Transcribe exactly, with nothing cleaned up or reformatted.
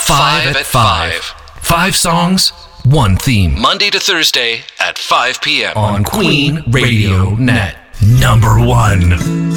Five at Five. Five songs, one theme. Monday to Thursday at five p.m. on Queen Radio Net. Number one.